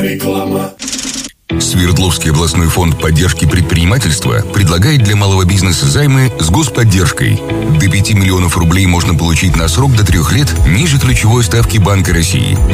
Реклама. Свердловский областной фонд поддержки предпринимательства предлагает для малого бизнеса займы с господдержкой. До 5 миллионов рублей можно получить на срок до 3 лет ниже ключевой ставки Банка России.